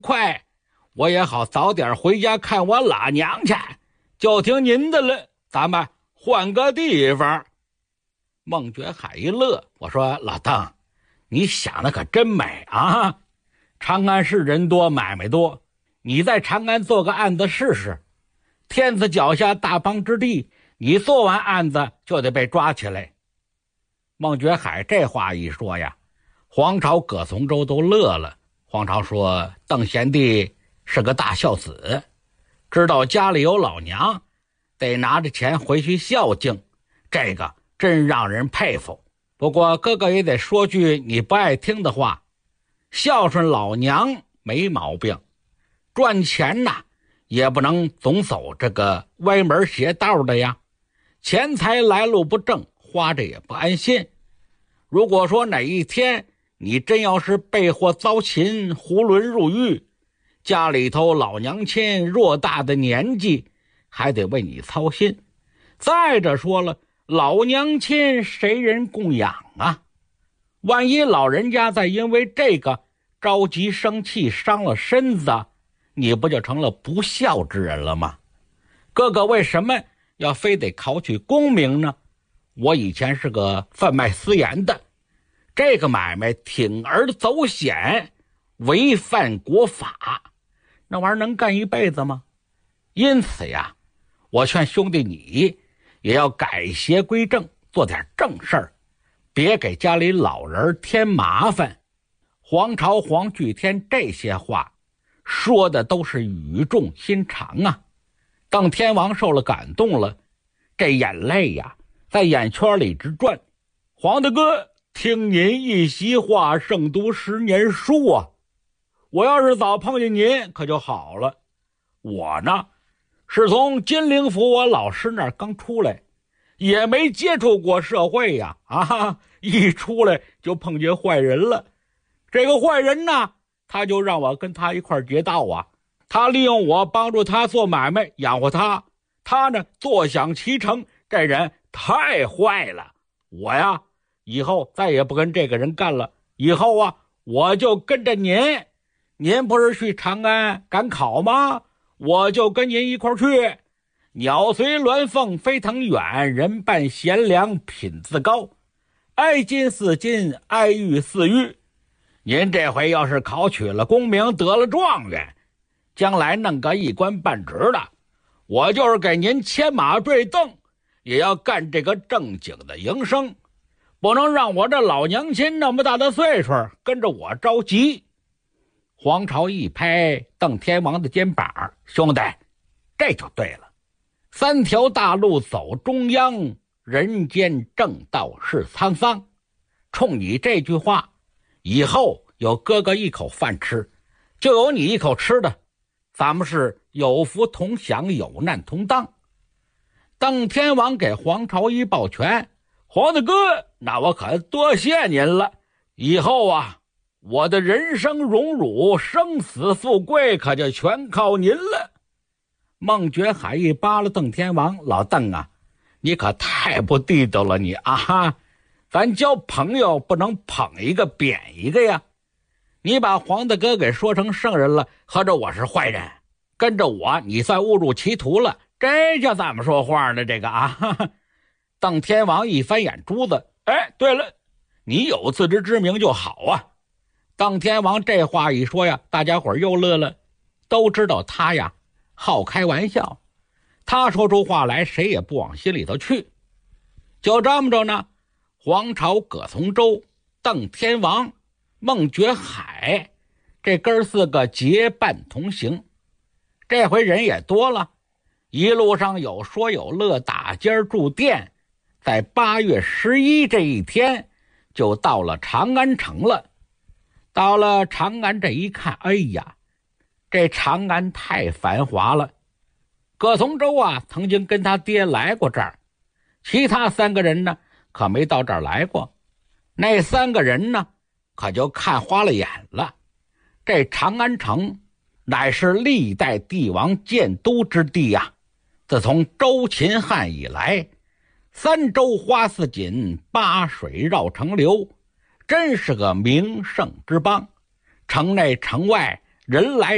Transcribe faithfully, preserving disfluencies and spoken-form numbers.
快，我也好早点回家看我老娘去。就听您的了，咱们换个地方。孟觉海一乐，我说老邓，你想的可真美啊！长安市人多买卖多，你在长安做个案子试试，天子脚下大邦之地，你做完案子就得被抓起来。孟觉海这话一说呀，黄巢、葛从周都乐了。黄巢说，邓贤弟是个大孝子，知道家里有老娘，得拿着钱回去孝敬，这个真让人佩服。不过哥哥也得说句你不爱听的话，孝顺老娘没毛病，赚钱呐也不能总走这个歪门邪道的呀，钱财来路不正，花着也不安心。如果说哪一天你真要是被祸遭擒，囫囵入狱，家里头老娘亲偌大的年纪还得为你操心。再者说了，老娘亲谁人供养啊？万一老人家再因为这个着急生气伤了身子，你不就成了不孝之人了吗？哥哥为什么要非得考取功名呢？我以前是个贩卖私盐的，这个买卖铤而走险，违反国法，那玩意儿能干一辈子吗？因此呀，我劝兄弟你也要改邪归正，做点正事儿，别给家里老人添麻烦。黄巢、黄巨天这些话说的都是语重心长啊。邓天王受了感动了，这眼泪呀在眼圈里直转。黄大哥，听您一席话胜读十年书啊！我要是早碰见您可就好了。我呢是从金陵府我老师那儿刚出来，也没接触过社会呀，啊，一出来就碰见坏人了。这个坏人呢，他就让我跟他一块劫道啊，他利用我帮助他做买卖养活他，他呢坐享其成，这人太坏了。我呀以后再也不跟这个人干了，以后啊我就跟着您，您不是去长安赶考吗？我就跟您一块去。鸟随鸾凤飞腾远，人伴贤良品自高，爱金似金，爱玉似玉。您这回要是考取了功名，得了状元，将来弄个一官半职的，我就是给您牵马坠镫，也要干这个正经的营生，不能让我这老娘亲那么大的岁数跟着我着急。黄巢一拍邓天王的肩膀，兄弟，这就对了，三条大路走中央，人间正道是沧桑。冲你这句话，以后有哥哥一口饭吃，就有你一口吃的，咱们是有福同享，有难同当。邓天王给黄巢一抱拳，黄大哥，那我可多谢您了，以后啊我的人生荣辱生死富贵可就全靠您了。孟觉海一扒拉邓天王，老邓啊，你可太不地道了你啊，咱交朋友不能捧一个贬一个呀。你把黄大哥给说成圣人了，合着我是坏人，跟着我你算误入歧途了，这叫怎么说话呢？这个啊哈哈。邓天王一翻眼珠子，哎，对了，你有自知之明就好啊。邓天王这话一说呀，大家伙又乐了，都知道他呀好开玩笑，他说出话来谁也不往心里头去。就这么着呢，黄巢、葛从周、邓天王、孟觉海这哥四个结伴同行。这回人也多了，一路上有说有乐，打尖住店，在八月十一这一天就到了长安城了。到了长安这一看，哎呀，这长安太繁华了。葛从周啊曾经跟他爹来过这儿，其他三个人呢可没到这儿来过。那三个人呢可就看花了眼了。这长安城乃是历代帝王建都之地呀、啊、自从周秦汉以来，三州花似锦，八水绕城流，真是个名胜之邦。城内城外人来